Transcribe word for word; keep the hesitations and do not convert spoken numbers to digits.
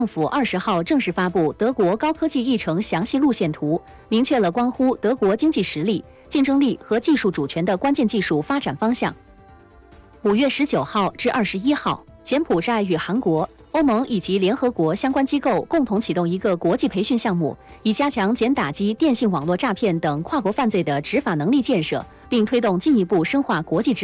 政府二十号正式发布德国高科技议程详细路线图，明确了关乎德国经济实力、竞争力和技术主权的关键技术发展方向。五月十九号至二十一号，柬埔寨与韩国、欧盟以及联合国相关机构共同启动一个国际培训项目，以加强柬打击电信网络诈骗等跨国犯罪的执法能力建设，并推动进一步深化国际执